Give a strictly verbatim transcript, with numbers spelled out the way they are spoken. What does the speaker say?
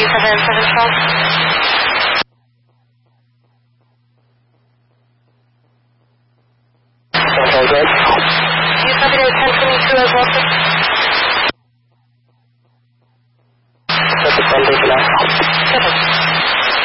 seven seven twelve. Okay, good. You copy to ten twenty-two as well, sir?